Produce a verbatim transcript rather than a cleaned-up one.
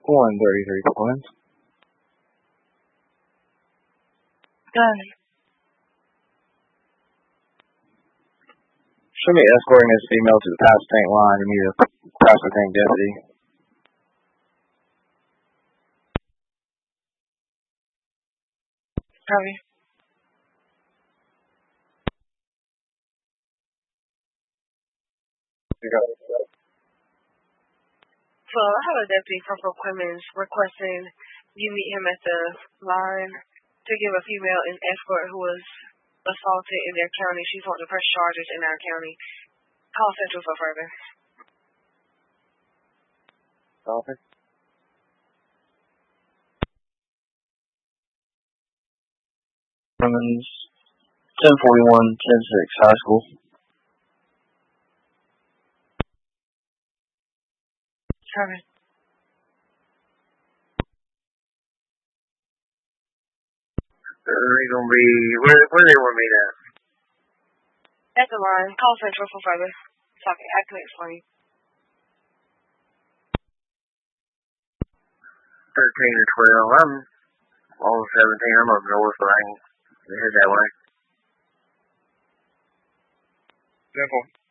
one thirty-three Queens. Done. Show me escorting this female to the pass tank line to meet a pass tank deputy. Copy. So I have a deputy from Fort Clemens requesting you meet him at the line to give a female an escort who was assaulted in their county. She's on the press charges in our county. Call Central for further. Copy. Clemens, ten forty-one, ten six, high school. Copy. They're gonna be where? Where they want to meet at? At the line. Call Central for further. Talking. I can explain. Thirteen or twelve. I'm on seventeen. I'm up north, but I can head that way. Simple.